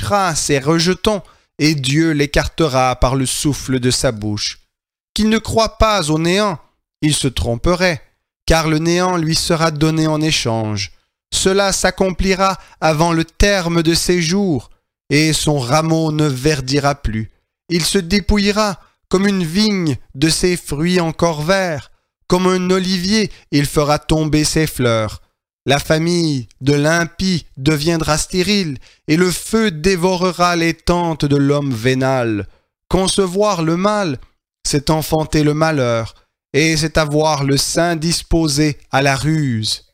léchera ses rejetons, et Dieu l'écartera par le souffle de sa bouche. Qu'il ne croit pas au néant, il se tromperait, car le néant lui sera donné en échange. Cela s'accomplira avant le terme de ses jours, et son rameau ne verdira plus. Il se dépouillera comme une vigne de ses fruits encore verts, comme un olivier, il fera tomber ses fleurs. La famille de l'impie deviendra stérile, et le feu dévorera les tentes de l'homme vénal. Concevoir le mal, c'est enfanter le malheur, et c'est avoir le sein disposé à la ruse.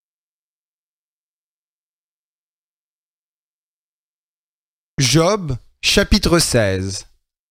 Job, chapitre 16.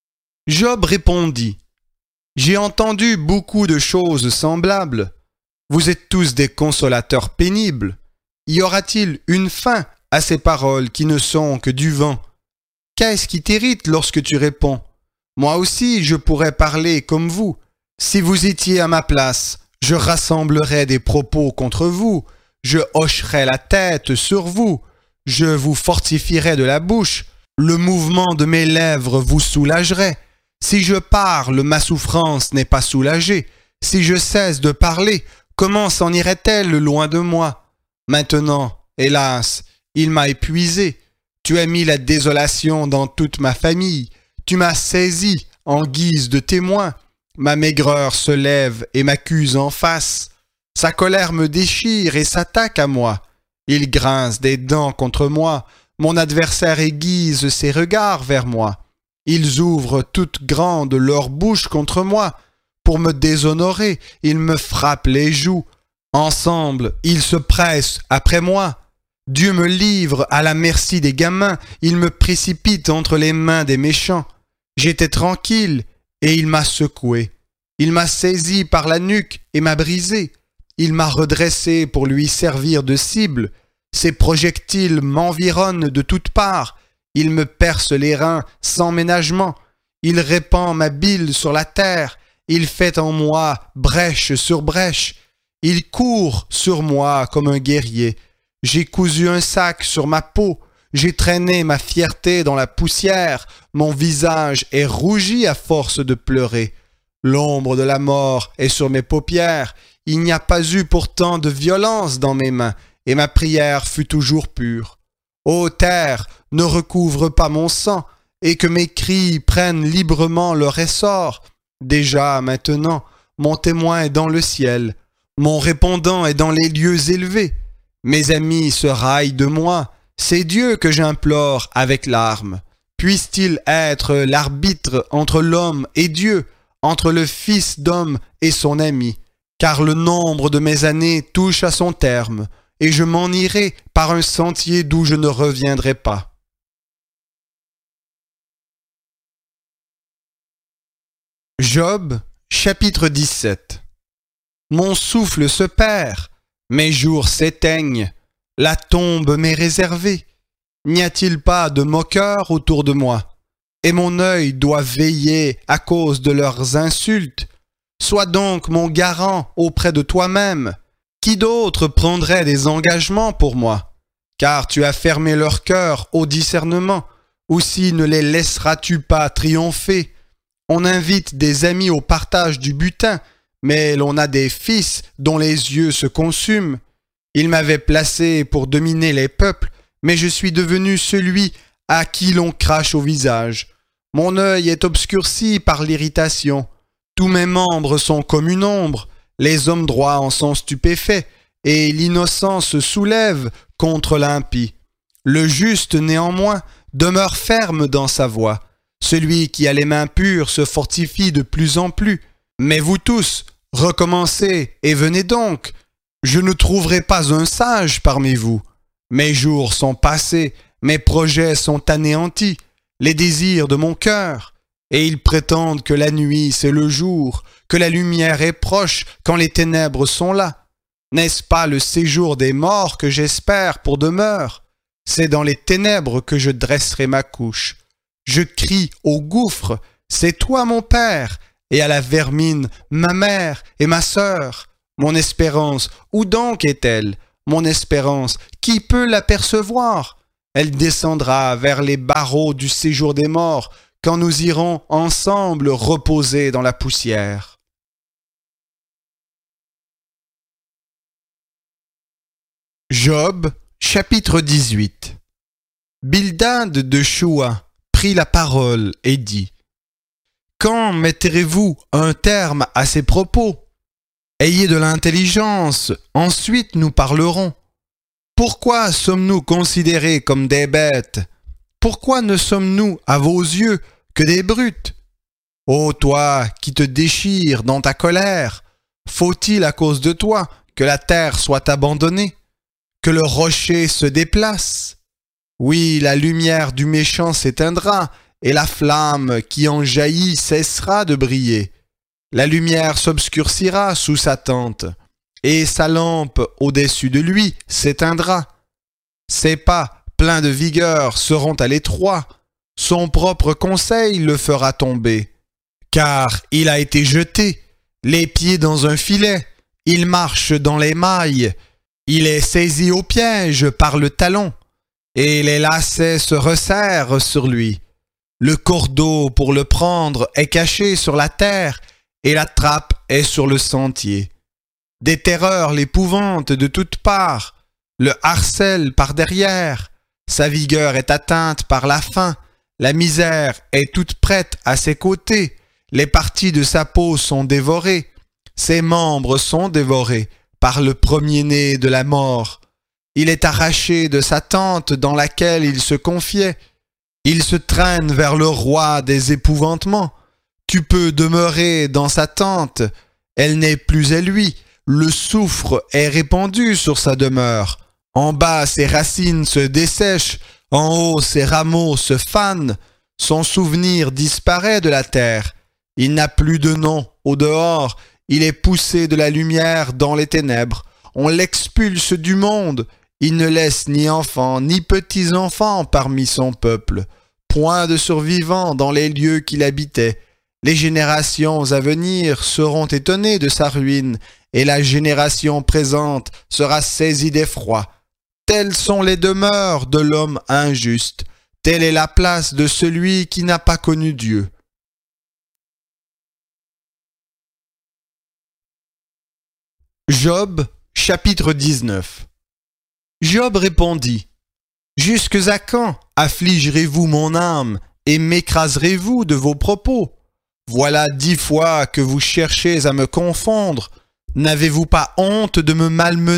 Job répondit: J'ai entendu beaucoup de choses semblables. Vous êtes tous des consolateurs pénibles. Y aura-t-il une fin à ces paroles qui ne sont que du vent? Qu'est-ce qui t'irrite lorsque tu réponds? Moi aussi, je pourrais parler comme vous. Si vous étiez à ma place, je rassemblerais des propos contre vous. Je hocherais la tête sur vous. Je vous fortifierais de la bouche. Le mouvement de mes lèvres vous soulagerait. Si je parle, ma souffrance n'est pas soulagée. Si je cesse de parler, comment s'en irait-elle loin de moi? Maintenant, hélas, il m'a épuisé. Tu as mis la désolation dans toute ma famille. Tu m'as saisi en guise de témoin. Ma maigreur se lève et m'accuse en face. Sa colère me déchire et s'attaque à moi. Il grince des dents contre moi. Mon adversaire aiguise ses regards vers moi. Ils ouvrent toutes grandes leurs bouches contre moi. Pour me déshonorer, ils me frappent les joues. Ensemble, ils se pressent après moi. Dieu me livre à la merci des gamins. Il me précipite entre les mains des méchants. J'étais tranquille, et il m'a secoué. Il m'a saisi par la nuque et m'a brisé. Il m'a redressé pour lui servir de cible. Ses projectiles m'environnent de toutes parts. Il me perce les reins sans ménagement. Il répand ma bile sur la terre. Il fait en moi brèche sur brèche. Il court sur moi comme un guerrier. J'ai cousu un sac sur ma peau. J'ai traîné ma fierté dans la poussière. Mon visage est rougi à force de pleurer. L'ombre de la mort est sur mes paupières. Il n'y a pas eu pourtant de violence dans mes mains, et ma prière fut toujours pure. Ô terre, ne recouvre pas mon sang, et que mes cris prennent librement leur essor. Déjà, maintenant, mon témoin est dans le ciel, mon répondant est dans les lieux élevés. Mes amis se raillent de moi, c'est Dieu que j'implore avec larmes. Puisse-t-il être l'arbitre entre l'homme et Dieu, entre le Fils d'homme et son ami? Car le nombre de mes années touche à son terme, et je m'en irai par un sentier d'où je ne reviendrai pas. Job, chapitre 17. Mon souffle se perd, mes jours s'éteignent, la tombe m'est réservée. N'y a-t-il pas de moqueurs autour de moi? Et mon œil doit veiller à cause de leurs insultes. Sois donc mon garant auprès de toi-même. Qui d'autre prendrait des engagements pour moi? Car tu as fermé leur cœur au discernement. Aussi ne les laisseras-tu pas triompher? On invite des amis au partage du butin, mais l'on a des fils dont les yeux se consument. Ils m'avaient placé pour dominer les peuples, mais je suis devenu celui à qui l'on crache au visage. Mon œil est obscurci par l'irritation. Tous mes membres sont comme une ombre. Les hommes droits en sont stupéfaits, et l'innocent se soulève contre l'impie. Le juste, néanmoins, demeure ferme dans sa voie. Celui qui a les mains pures se fortifie de plus en plus. Mais vous tous, recommencez et venez donc. Je ne trouverai pas un sage parmi vous. Mes jours sont passés, mes projets sont anéantis, les désirs de mon cœur. Et ils prétendent que la nuit c'est le jour, que la lumière est proche quand les ténèbres sont là. N'est-ce pas le séjour des morts que j'espère pour demeure? C'est dans les ténèbres que je dresserai ma couche. Je crie au gouffre, c'est toi mon père, et à la vermine, ma mère et ma sœur. Mon espérance, où donc est-elle? Mon espérance, qui peut l'apercevoir? Elle descendra vers les barreaux du séjour des morts, quand nous irons ensemble reposer dans la poussière. Job, chapitre 18. Bildad de Choua prit la parole et dit : Quand mettrez-vous un terme à ces propos ? Ayez de l'intelligence, ensuite nous parlerons. Pourquoi sommes-nous considérés comme des bêtes ? Pourquoi ne sommes-nous à vos yeux que des brutes ? Ô toi qui te déchires dans ta colère, faut-il à cause de toi que la terre soit abandonnée, que le rocher se déplace ? Oui, la lumière du méchant s'éteindra, et la flamme qui en jaillit cessera de briller. La lumière s'obscurcira sous sa tente, et sa lampe au-dessus de lui s'éteindra. Ses pas, pleins de vigueur, seront à l'étroit. Son propre conseil le fera tomber. Car il a été jeté, les pieds dans un filet, il marche dans les mailles, il est saisi au piège par le talon, et les lacets se resserrent sur lui. Le cordeau pour le prendre est caché sur la terre, et la trappe est sur le sentier. Des terreurs l'épouvantent de toutes parts, le harcèlent par derrière. Sa vigueur est atteinte par la faim, la misère est toute prête à ses côtés, les parties de sa peau sont dévorées, ses membres sont dévorés par le premier-né de la mort. Il est arraché de sa tente dans laquelle il se confiait. Il se traîne vers le roi des épouvantements. Tu peux demeurer dans sa tente, elle n'est plus à lui. Le soufre est répandu sur sa demeure. En bas, ses racines se dessèchent. En haut, ses rameaux se fanent. Son souvenir disparaît de la terre. Il n'a plus de nom au dehors. Il est poussé de la lumière dans les ténèbres. On l'expulse du monde. Il ne laisse ni enfants ni petits-enfants parmi son peuple. Point de survivants dans les lieux qu'il habitait. Les générations à venir seront étonnées de sa ruine, et la génération présente sera saisie d'effroi. Telles sont les demeures de l'homme injuste, telle est la place de celui qui n'a pas connu Dieu. Job, chapitre 19. Job répondit : Jusques à quand affligerez-vous mon âme et m'écraserez-vous de vos propos ? Voilà 10 fois que vous cherchez à me confondre. N'avez-vous pas honte de me malmener ?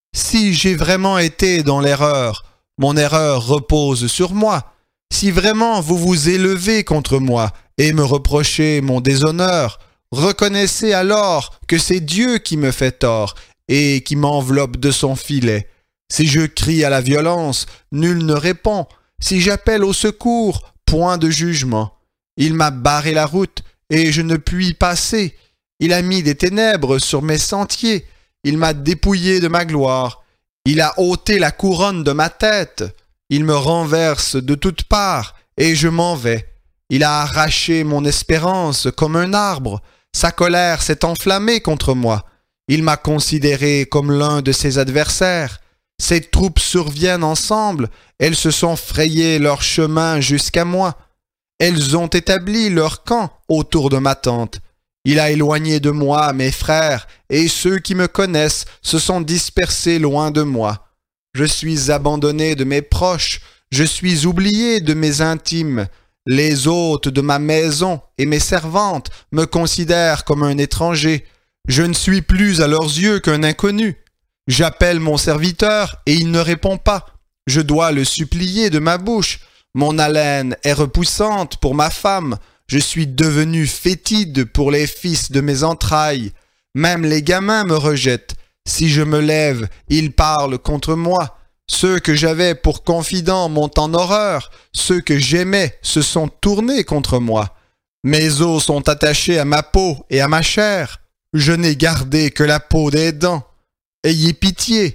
Si j'ai vraiment été dans l'erreur, mon erreur repose sur moi. Si vraiment vous vous élevez contre moi et me reprochez mon déshonneur, reconnaissez alors que c'est Dieu qui me fait tort et qui m'enveloppe de son filet. Si je crie à la violence, nul ne répond. Si j'appelle au secours, point de jugement. Il m'a barré la route et je ne puis passer. Il a mis des ténèbres sur mes sentiers. Il m'a dépouillé de ma gloire. Il a ôté la couronne de ma tête. Il me renverse de toutes parts et je m'en vais. Il a arraché mon espérance comme un arbre. Sa colère s'est enflammée contre moi. Il m'a considéré comme l'un de ses adversaires. Ses troupes surviennent ensemble. Elles se sont frayées leur chemin jusqu'à moi. Elles ont établi leur camp autour de ma tente. Il a éloigné de moi mes frères, et ceux qui me connaissent se sont dispersés loin de moi. Je suis abandonné de mes proches, je suis oublié de mes intimes. Les hôtes de ma maison et mes servantes me considèrent comme un étranger. Je ne suis plus à leurs yeux qu'un inconnu. J'appelle mon serviteur et il ne répond pas. Je dois le supplier de ma bouche. Mon haleine est repoussante pour ma femme. Je suis devenu fétide pour les fils de mes entrailles. Même les gamins me rejettent. Si je me lève, ils parlent contre moi. Ceux que j'avais pour confidents m'ont en horreur. Ceux que j'aimais se sont tournés contre moi. Mes os sont attachés à ma peau et à ma chair. Je n'ai gardé que la peau des dents. Ayez pitié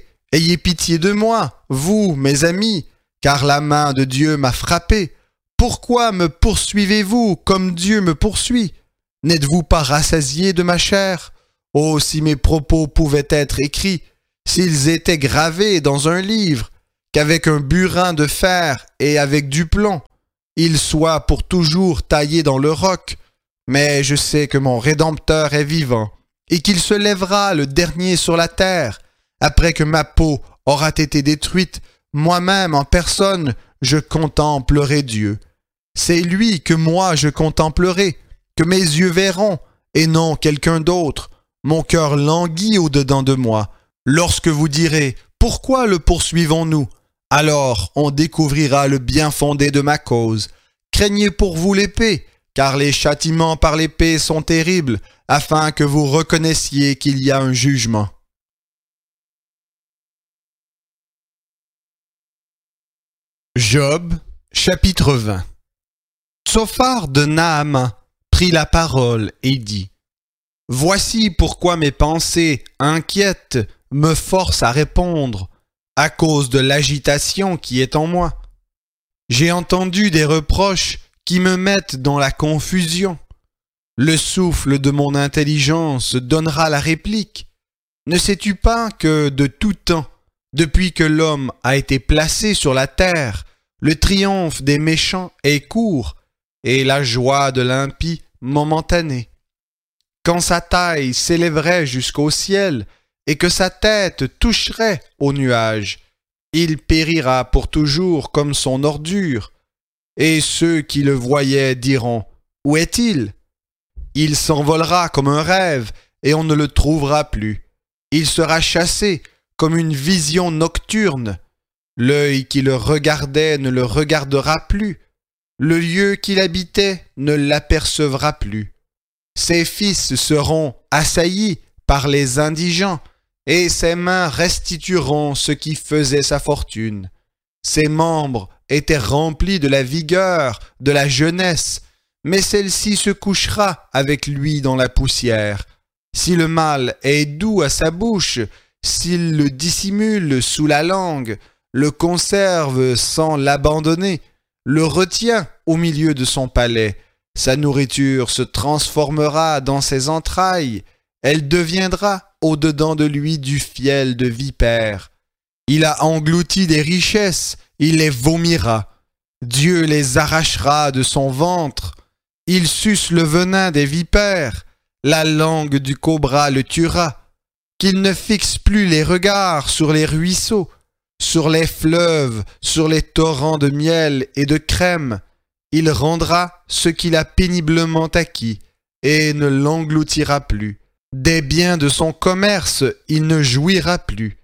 de moi, vous, mes amis, car la main de Dieu m'a frappé. Pourquoi me poursuivez-vous comme Dieu me poursuit ? N'êtes-vous pas rassasiés de ma chair ? Oh, si mes propos pouvaient être écrits, s'ils étaient gravés dans un livre, qu'avec un burin de fer et avec du plomb, il soit pour toujours taillé dans le roc, mais je sais que mon Rédempteur est vivant, et qu'il se lèvera le dernier sur la terre, après que ma peau aura été détruite, moi-même en personne, je contemplerai Dieu. C'est lui que moi je contemplerai, que mes yeux verront, et non quelqu'un d'autre. Mon cœur languit au-dedans de moi. Lorsque vous direz « Pourquoi le poursuivons-nous » alors on découvrira le bien fondé de ma cause. Craignez pour vous l'épée, car les châtiments par l'épée sont terribles, afin que vous reconnaissiez qu'il y a un jugement. Job, chapitre 20. Tsophar de Naaman prit la parole et dit « Voici pourquoi mes pensées inquiètes me forcent à répondre, à cause de l'agitation qui est en moi. J'ai entendu des reproches qui me mettent dans la confusion. Le souffle de mon intelligence donnera la réplique. Ne sais-tu pas que de tout temps, depuis que l'homme a été placé sur la terre, le triomphe des méchants est court et la joie de l'impie momentanée. Quand sa taille s'élèverait jusqu'au ciel et que sa tête toucherait aux nuages, il périra pour toujours comme son ordure, et ceux qui le voyaient diront « Où est-il » Il s'envolera comme un rêve et on ne le trouvera plus. Il sera chassé comme une vision nocturne. L'œil qui le regardait ne le regardera plus. Le lieu qu'il habitait ne l'apercevra plus. Ses fils seront assaillis par les indigents, et ses mains restitueront ce qui faisait sa fortune. Ses membres étaient remplis de la vigueur, de la jeunesse, mais celle-ci se couchera avec lui dans la poussière. Si le mal est doux à sa bouche, s'il le dissimule sous la langue, le conserve sans l'abandonner, le retient au milieu de son palais, sa nourriture se transformera dans ses entrailles, elle deviendra au-dedans de lui du fiel de vipère. Il a englouti des richesses, il les vomira. Dieu les arrachera de son ventre. Il suce le venin des vipères. La langue du cobra le tuera. Qu'il ne fixe plus les regards sur les ruisseaux, sur les fleuves, sur les torrents de miel et de crème. Il rendra ce qu'il a péniblement acquis et ne l'engloutira plus. Des biens de son commerce, il ne jouira plus,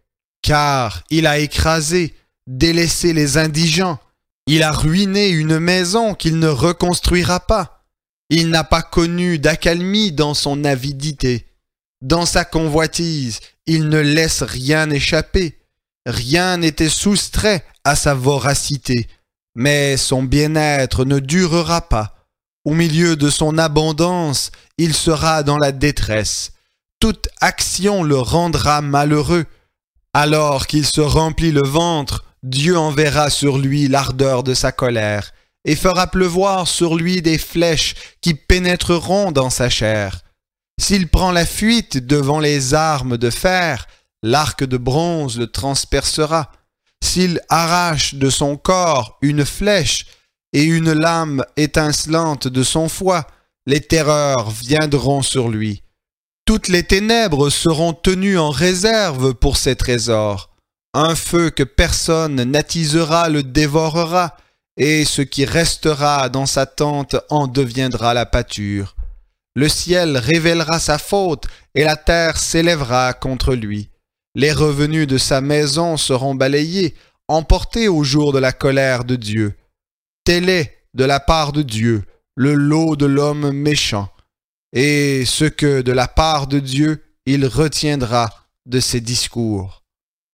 car il a écrasé, délaissé les indigents. Il a ruiné une maison qu'il ne reconstruira pas. Il n'a pas connu d'accalmie dans son avidité. Dans sa convoitise, il ne laisse rien échapper. Rien n'était soustrait à sa voracité, mais son bien-être ne durera pas. Au milieu de son abondance, il sera dans la détresse. Toute action le rendra malheureux. Alors qu'il se remplit le ventre, Dieu enverra sur lui l'ardeur de sa colère et fera pleuvoir sur lui des flèches qui pénétreront dans sa chair. S'il prend la fuite devant les armes de fer, l'arc de bronze le transpercera. S'il arrache de son corps une flèche et une lame étincelante de son foie, les terreurs viendront sur lui. Toutes les ténèbres seront tenues en réserve pour ses trésors. Un feu que personne n'attisera le dévorera, et ce qui restera dans sa tente en deviendra la pâture. Le ciel révélera sa faute, et la terre s'élèvera contre lui. Les revenus de sa maison seront balayés, emportés au jour de la colère de Dieu. Tel est, de la part de Dieu, le lot de l'homme méchant, et ce que, de la part de Dieu, il retiendra de ses discours.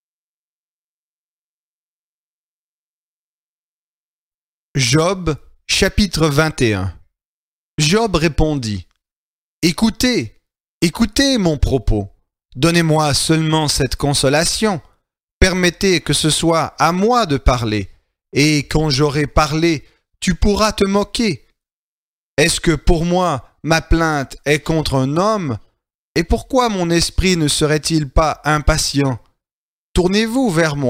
Job, chapitre 21. Job répondit, « Écoutez, écoutez mon propos. Donnez-moi seulement cette consolation. Permettez que ce soit à moi de parler, et quand j'aurai parlé, tu pourras te moquer. Est-ce que pour moi, ma plainte est contre un homme? Et pourquoi mon esprit ne serait-il pas impatient? Tournez-vous vers moi,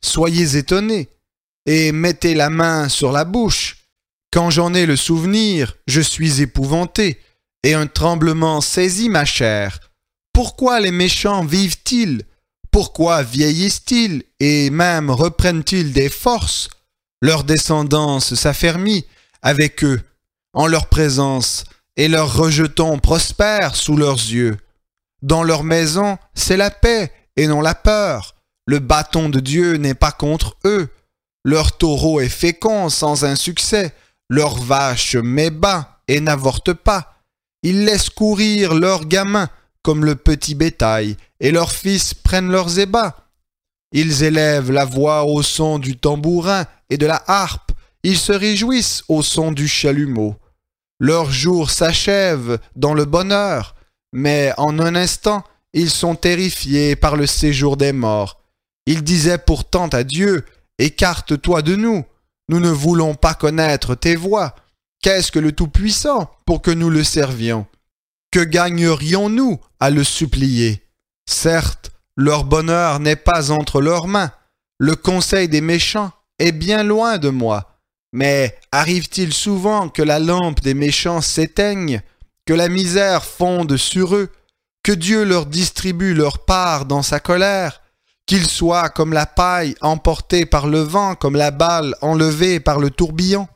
soyez étonnés, et mettez la main sur la bouche. Quand j'en ai le souvenir, je suis épouvanté, et un tremblement saisit ma chair. Pourquoi les méchants vivent-ils? Pourquoi vieillissent-ils et même reprennent-ils des forces? Leur descendance s'affermit avec eux, en leur présence, et leurs rejetons prospèrent sous leurs yeux. Dans leur maison, c'est la paix et non la peur. Le bâton de Dieu n'est pas contre eux. Leur taureau est fécond sans un succès. Leur vache met bas et n'avorte pas. Ils laissent courir leurs gamins comme le petit bétail, et leurs fils prennent leurs ébats. Ils élèvent la voix au son du tambourin et de la harpe. Ils se réjouissent au son du chalumeau. Leurs jours s'achèvent dans le bonheur, mais en un instant, ils sont terrifiés par le séjour des morts. Ils disaient pourtant à Dieu, « Écarte-toi de nous, nous ne voulons pas connaître tes voies. Qu'est-ce que le Tout-Puissant pour que nous le servions? Que gagnerions-nous à le supplier? Certes, leur bonheur n'est pas entre leurs mains. Le conseil des méchants est bien loin de moi. Mais arrive-t-il souvent que la lampe des méchants s'éteigne, que la misère fonde sur eux, que Dieu leur distribue leur part dans sa colère, qu'ils soient comme la paille emportée par le vent, comme la balle enlevée par le tourbillon?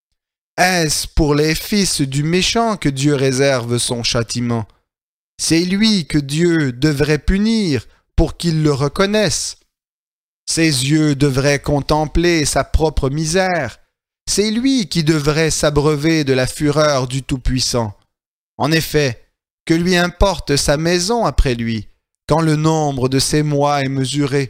Est-ce pour les fils du méchant que Dieu réserve son châtiment? C'est lui que Dieu devrait punir pour qu'il le reconnaisse. Ses yeux devraient contempler sa propre misère. C'est lui qui devrait s'abreuver de la fureur du Tout-Puissant. En effet, que lui importe sa maison après lui, quand le nombre de ses mois est mesuré?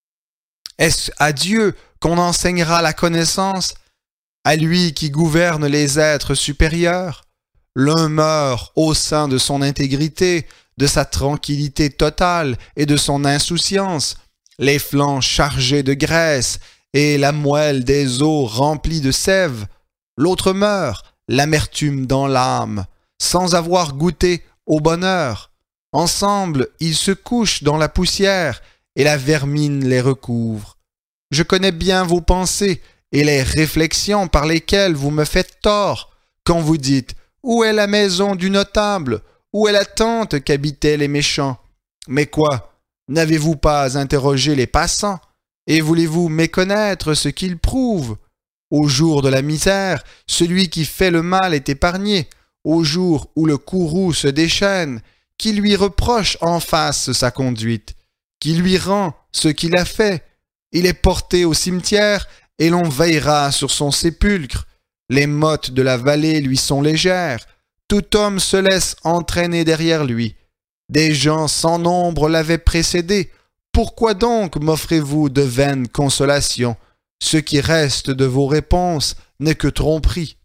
Est-ce à Dieu qu'on enseignera la connaissance, à lui qui gouverne les êtres supérieurs? L'un meurt au sein de son intégrité, de sa tranquillité totale et de son insouciance, les flancs chargés de graisse et la moelle des os remplie de sève. L'autre meurt, l'amertume dans l'âme, sans avoir goûté au bonheur. Ensemble, ils se couchent dans la poussière et la vermine les recouvre. Je connais bien vos pensées et les réflexions par lesquelles vous me faites tort quand vous dites « Où est la maison du notable? Où est la tente qu'habitaient les méchants? » Mais quoi? N'avez-vous pas interrogé les passants? Et voulez-vous méconnaître ce qu'ils prouvent? Au jour de la misère, celui qui fait le mal est épargné. Au jour où le courroux se déchaîne, qui lui reproche en face sa conduite? Qui lui rend ce qu'il a fait? Il est porté au cimetière et l'on veillera sur son sépulcre. Les mottes de la vallée lui sont légères. Tout homme se laisse entraîner derrière lui. Des gens sans nombre l'avaient précédé. Pourquoi donc m'offrez-vous de vaines consolations? Ce qui reste de vos réponses n'est que tromperie.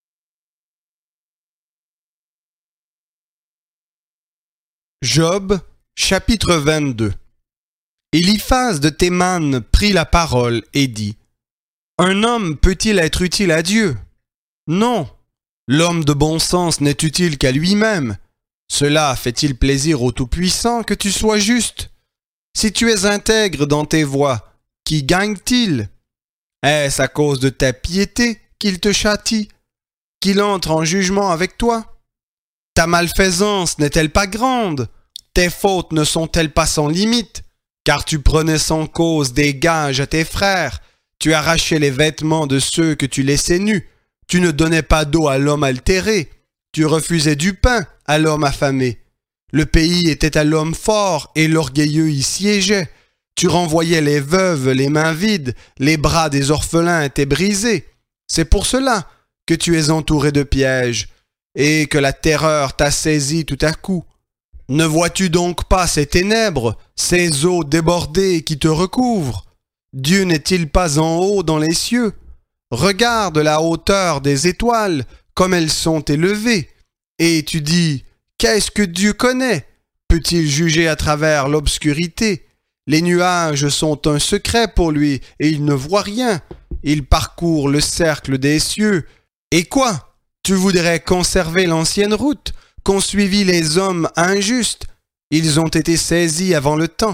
Job, chapitre 22. Eliphaz de Théman prit la parole et dit: Un homme peut-il être utile à Dieu? Non, l'homme de bon sens n'est utile qu'à lui-même. Cela fait-il plaisir au Tout-Puissant que tu sois juste? Si tu es intègre dans tes voies, qui gagne-t-il? Est-ce à cause de ta piété qu'il te châtie, qu'il entre en jugement avec toi? Ta malfaisance n'est-elle pas grande? Tes fautes ne sont-elles pas sans limite? Car tu prenais sans cause des gages à tes frères, tu arrachais les vêtements de ceux que tu laissais nus, tu ne donnais pas d'eau à l'homme altéré, tu refusais du pain à l'homme affamé. Le pays était à l'homme fort et l'orgueilleux y siégeait. Tu renvoyais les veuves les mains vides, les bras des orphelins étaient brisés. C'est pour cela que tu es entouré de pièges et que la terreur t'a saisi tout à coup. Ne vois-tu donc pas ces ténèbres, ces eaux débordées qui te recouvrent? Dieu n'est-il pas en haut dans les cieux? Regarde la hauteur des étoiles, comme elles sont élevées. Et tu dis, qu'est-ce que Dieu connaît? Peut-il juger à travers l'obscurité? Les nuages sont un secret pour lui, et il ne voit rien. Il parcourt le cercle des cieux. Et quoi? Tu voudrais conserver l'ancienne route, qu'ont suivi les hommes injustes? Ils ont été saisis avant le temps.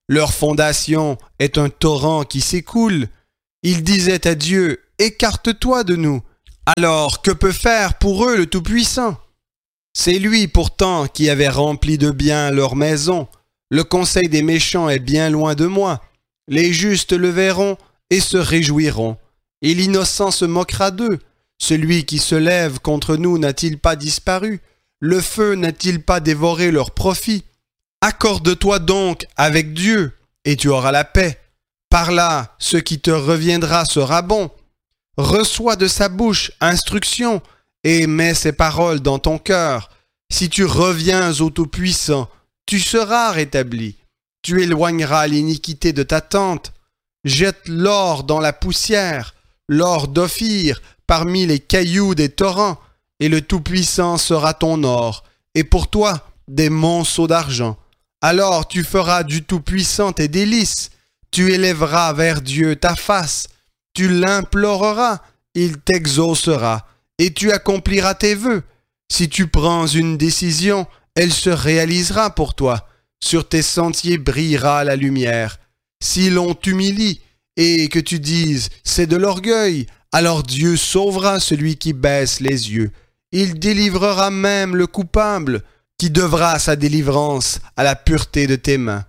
Leur fondation est un torrent qui s'écoule. Ils disaient à Dieu, « Écarte-toi de nous ». Alors, que peut faire pour eux le Tout-Puissant? C'est lui pourtant qui avait rempli de bien leur maison. Le conseil des méchants est bien loin de moi. Les justes le verront et se réjouiront. Et l'innocent se moquera d'eux. Celui qui se lève contre nous n'a-t-il pas disparu? Le feu n'a-t-il pas dévoré leur profit? Accorde-toi donc avec Dieu, et tu auras la paix. Par là, ce qui te reviendra sera bon. Reçois de sa bouche instruction, et mets ses paroles dans ton cœur. Si tu reviens au Tout-Puissant, tu seras rétabli. Tu éloigneras l'iniquité de ta tente. Jette l'or dans la poussière, l'or d'Ophir, parmi les cailloux des torrents, et le Tout-Puissant sera ton or, et pour toi des monceaux d'argent. Alors tu feras du Tout-Puissant tes délices, tu élèveras vers Dieu ta face, tu l'imploreras, il t'exaucera, et tu accompliras tes vœux. Si tu prends une décision, elle se réalisera pour toi. Sur tes sentiers brillera la lumière. Si l'on t'humilie et que tu dises « c'est de l'orgueil », alors Dieu sauvera celui qui baisse les yeux. Il délivrera même le coupable, qui devra sa délivrance à la pureté de tes mains.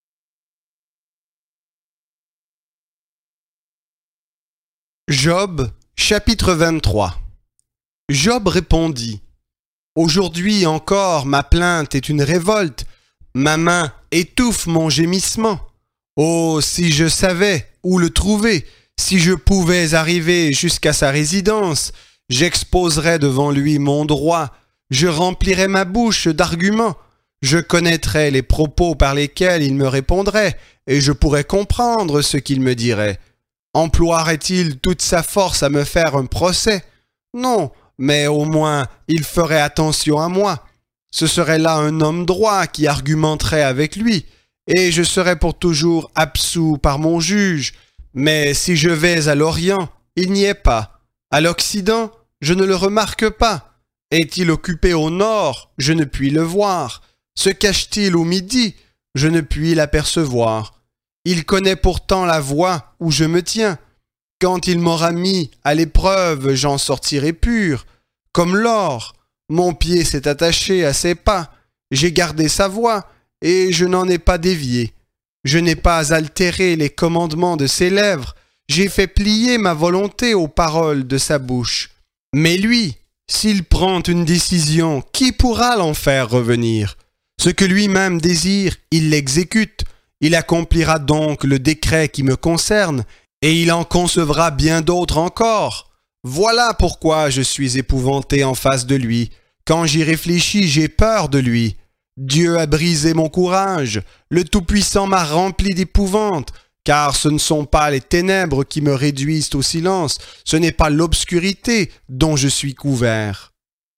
Job, chapitre 23. Job répondit, « Aujourd'hui encore ma plainte est une révolte, ma main étouffe mon gémissement. Oh, si je savais où le trouver, si je pouvais arriver jusqu'à sa résidence, j'exposerais devant lui mon droit, je remplirais ma bouche d'arguments, je connaîtrais les propos par lesquels il me répondrait, et je pourrais comprendre ce qu'il me dirait. Emploierait-il toute sa force à me faire un procès? Non, mais au moins il ferait attention à moi. Ce serait là un homme droit qui argumenterait avec lui, et je serais pour toujours absous par mon juge. Mais si je vais à l'Orient, il n'y est pas. À l'Occident, je ne le remarque pas. Est-il occupé au nord? Je ne puis le voir. Se cache-t-il au midi? Je ne puis l'apercevoir. Il connaît pourtant la voie où je me tiens. Quand il m'aura mis à l'épreuve, j'en sortirai pur. Comme l'or, mon pied s'est attaché à ses pas. J'ai gardé sa voie, et je n'en ai pas dévié. Je n'ai pas altéré les commandements de ses lèvres. J'ai fait plier ma volonté aux paroles de sa bouche. Mais lui, s'il prend une décision, qui pourra l'en faire revenir? Ce que lui-même désire, il l'exécute. Il accomplira donc le décret qui me concerne, et il en concevra bien d'autres encore. Voilà pourquoi je suis épouvanté en face de lui. Quand j'y réfléchis, j'ai peur de lui. Dieu a brisé mon courage, le Tout-Puissant m'a rempli d'épouvante, car ce ne sont pas les ténèbres qui me réduisent au silence, ce n'est pas l'obscurité dont je suis couvert.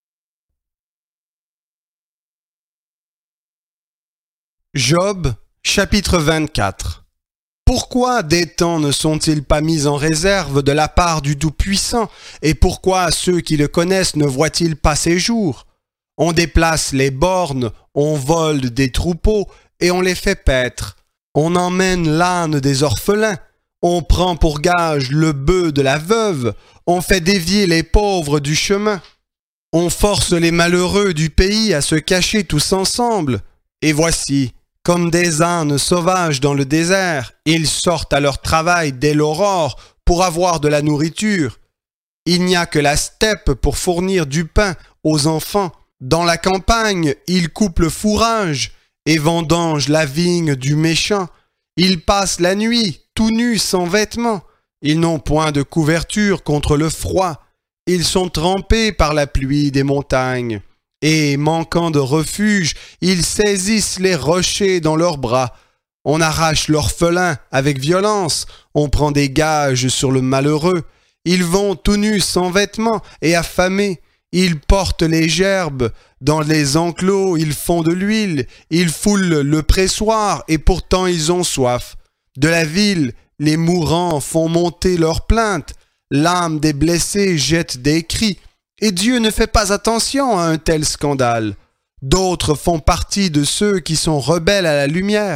Job, chapitre 24. Pourquoi des temps ne sont-ils pas mis en réserve de la part du Tout-Puissant, et pourquoi ceux qui le connaissent ne voient-ils pas ses jours? On déplace les bornes, on vole des troupeaux et on les fait paître. On emmène l'âne des orphelins, on prend pour gage le bœuf de la veuve, on fait dévier les pauvres du chemin. On force les malheureux du pays à se cacher tous ensemble. Et voici, comme des ânes sauvages dans le désert, ils sortent à leur travail dès l'aurore pour avoir de la nourriture. Il n'y a que la steppe pour fournir du pain aux enfants. Dans la campagne, ils coupent le fourrage et vendangent la vigne du méchant. Ils passent la nuit, tout nus, sans vêtements. Ils n'ont point de couverture contre le froid. Ils sont trempés par la pluie des montagnes. Et, manquant de refuge, ils saisissent les rochers dans leurs bras. On arrache l'orphelin avec violence. On prend des gages sur le malheureux. Ils vont tout nus, sans vêtements et affamés. Ils portent les gerbes, dans les enclos ils font de l'huile, ils foulent le pressoir et pourtant ils ont soif. De la ville, les mourants font monter leurs plaintes, l'âme des blessés jette des cris, et Dieu ne fait pas attention à un tel scandale. D'autres font partie de ceux qui sont rebelles à la lumière,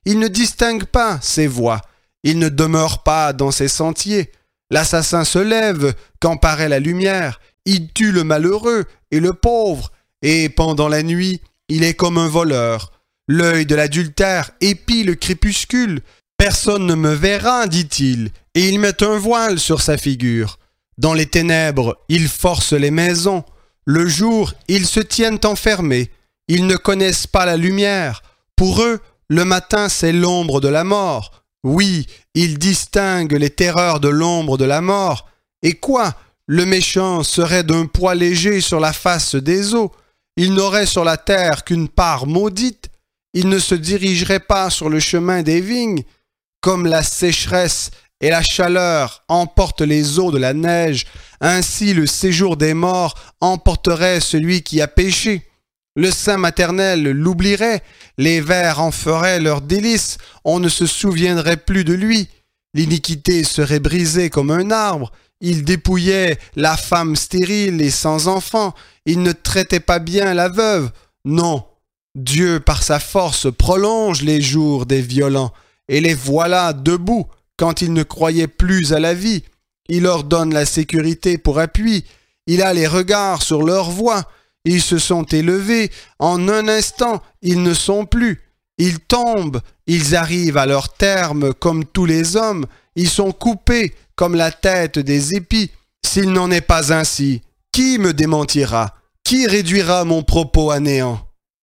Il ne distingue pas ses voies. Il ne demeure pas dans ses sentiers. L'assassin se lève quand paraît la lumière. Il tue le malheureux et le pauvre. Et pendant la nuit, il est comme un voleur. L'œil de l'adultère épie le crépuscule. Personne ne me verra, dit-il, et il met un voile sur sa figure. Dans les ténèbres, ils forcent les maisons. Le jour, ils se tiennent enfermés. Ils ne connaissent pas la lumière. Pour eux, le matin, c'est l'ombre de la mort. Oui, ils distinguent les terreurs de l'ombre de la mort. Et quoi? Le méchant serait d'un poids léger sur la face des eaux. Il n'aurait sur la terre qu'une part maudite. Il ne se dirigerait pas sur le chemin des vignes. Comme la sécheresse et la chaleur emportent les eaux de la neige, ainsi le séjour des morts emporterait celui qui a péché. Le sein maternel l'oublierait, les vers en feraient leur délice, on ne se souviendrait plus de lui. L'iniquité serait brisée comme un arbre, il dépouillait la femme stérile et sans enfant, il ne traitait pas bien la veuve. Non, Dieu par sa force prolonge les jours des violents, et les voilà debout quand ils ne croyaient plus à la vie. Il leur donne la sécurité pour appui, il a les regards sur leur voie. Ils se sont élevés, en un instant, ils ne sont plus. Ils tombent, ils arrivent à leur terme comme tous les hommes, ils sont coupés comme la tête des épis. S'il n'en est pas ainsi, qui me démentira? Qui réduira mon propos à néant?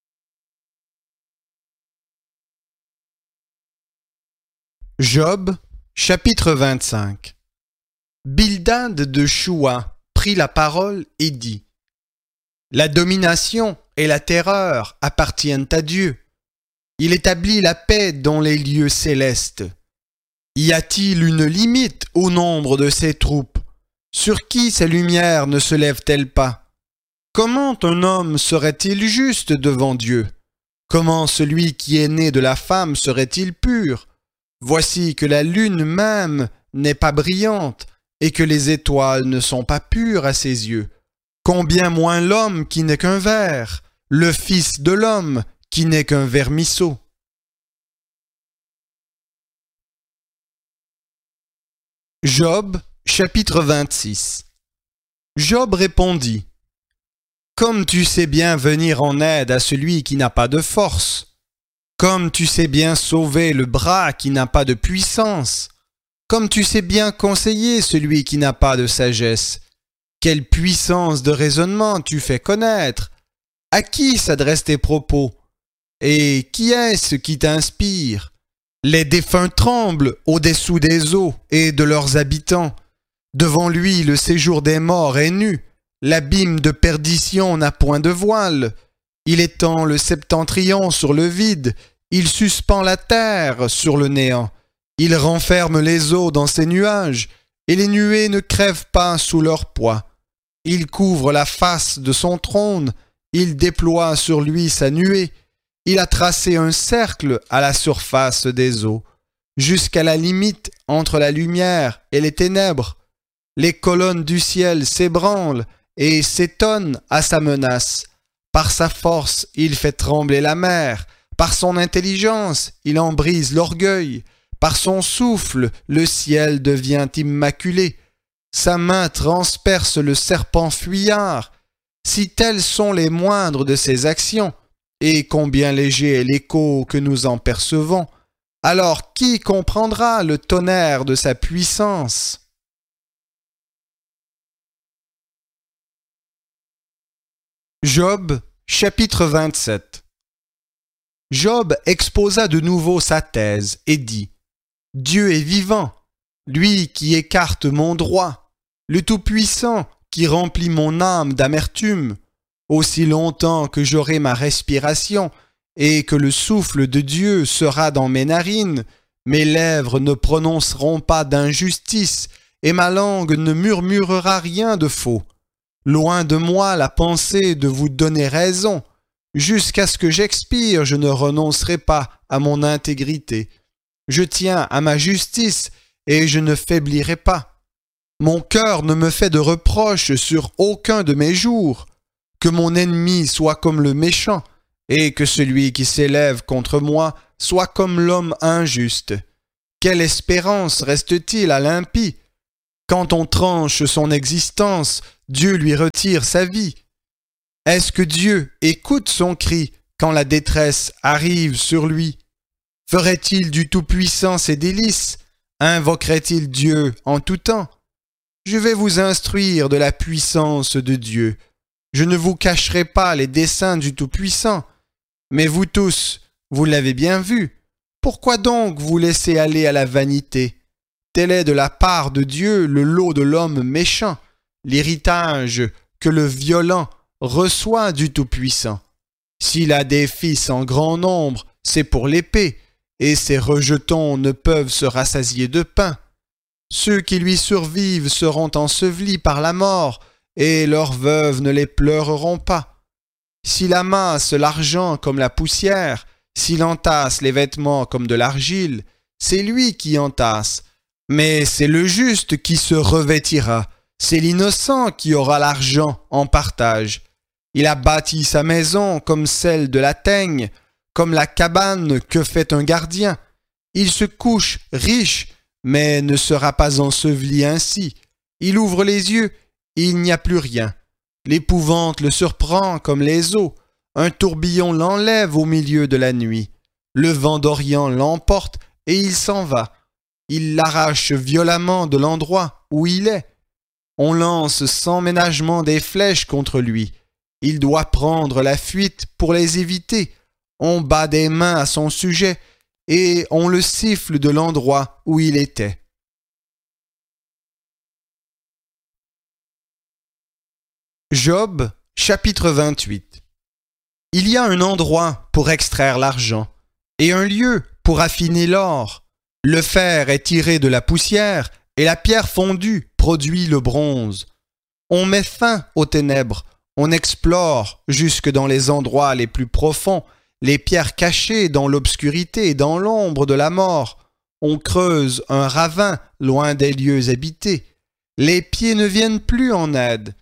Job, chapitre 25. Bildad de Choua prit la parole et dit: La domination et la terreur appartiennent à Dieu. Il établit la paix dans les lieux célestes. Y a-t-il une limite au nombre de ses troupes? Sur qui ses lumières ne se lèvent-elles pas? Comment un homme serait-il juste devant Dieu? Comment celui qui est né de la femme serait-il pur? Voici que la lune même n'est pas brillante et que les étoiles ne sont pas pures à ses yeux. Combien moins l'homme qui n'est qu'un ver, le fils de l'homme qui n'est qu'un vermisseau. Job, chapitre 26. Job répondit: Comme tu sais bien venir en aide à celui qui n'a pas de force, comme tu sais bien sauver le bras qui n'a pas de puissance, comme tu sais bien conseiller celui qui n'a pas de sagesse, quelle puissance de raisonnement tu fais connaître! À qui s'adressent tes propos? Et qui est-ce qui t'inspire? Les défunts tremblent au-dessous des eaux et de leurs habitants. Devant lui, le séjour des morts est nu. L'abîme de perdition n'a point de voile. Il étend le septentrion sur le vide. Il suspend la terre sur le néant. Il renferme les eaux dans ses nuages, et les nuées ne crèvent pas sous leur poids. Il couvre la face de son trône, il déploie sur lui sa nuée. Il a tracé un cercle à la surface des eaux, jusqu'à la limite entre la lumière et les ténèbres. Les colonnes du ciel s'ébranlent et s'étonnent à sa menace. Par sa force, il fait trembler la mer. Par son intelligence, il en brise l'orgueil. Par son souffle, le ciel devient immaculé. Sa main transperce le serpent fuyard. Si telles sont les moindres de ses actions, et combien léger est l'écho que nous en percevons, alors qui comprendra le tonnerre de sa puissance? Job, chapitre 27. Job exposa de nouveau sa thèse et dit: Dieu est vivant, lui qui écarte mon droit, le Tout-Puissant qui remplit mon âme d'amertume. Aussi longtemps que j'aurai ma respiration et que le souffle de Dieu sera dans mes narines, mes lèvres ne prononceront pas d'injustice et ma langue ne murmurera rien de faux. Loin de moi la pensée de vous donner raison. Jusqu'à ce que j'expire, je ne renoncerai pas à mon intégrité. Je tiens à ma justice et je ne faiblirai pas. Mon cœur ne me fait de reproches sur aucun de mes jours. Que mon ennemi soit comme le méchant, et que celui qui s'élève contre moi soit comme l'homme injuste. Quelle espérance reste-t-il à l'impie? Quand on tranche son existence, Dieu lui retire sa vie. Est-ce que Dieu écoute son cri quand la détresse arrive sur lui? Ferait-il du Tout-Puissant ses délices? Invoquerait-il Dieu en tout temps? Je vais vous instruire de la puissance de Dieu. Je ne vous cacherai pas les desseins du Tout-Puissant. Mais vous tous, vous l'avez bien vu. Pourquoi donc vous laissez aller à la vanité? Tel est de la part de Dieu le lot de l'homme méchant, l'héritage que le violent reçoit du Tout-Puissant. S'il a des fils en grand nombre, c'est pour l'épée, et ses rejetons ne peuvent se rassasier de pain. Ceux qui lui survivent seront ensevelis par la mort, et leurs veuves ne les pleureront pas. S'il amasse l'argent comme la poussière, s'il entasse les vêtements comme de l'argile, c'est lui qui entasse, mais c'est le juste qui se revêtira, c'est l'innocent qui aura l'argent en partage. Il a bâti sa maison comme celle de la teigne, comme la cabane que fait un gardien. Il se couche riche, mais ne sera pas enseveli ainsi. Il ouvre les yeux, il n'y a plus rien. L'épouvante le surprend comme les eaux. Un tourbillon l'enlève au milieu de la nuit. Le vent d'Orient l'emporte et il s'en va. Il l'arrache violemment de l'endroit où il est. On lance sans ménagement des flèches contre lui. Il doit prendre la fuite pour les éviter. On bat des mains à son sujet et on le siffle de l'endroit où il était. Job, chapitre 28. Il y a un endroit pour extraire l'argent et un lieu pour affiner l'or. Le fer est tiré de la poussière et la pierre fondue produit le bronze. On met fin aux ténèbres, on explore jusque dans les endroits les plus profonds, les pierres cachées dans l'obscurité et dans l'ombre de la mort. On creuse un ravin loin des lieux habités. Les pieds ne viennent plus en aide,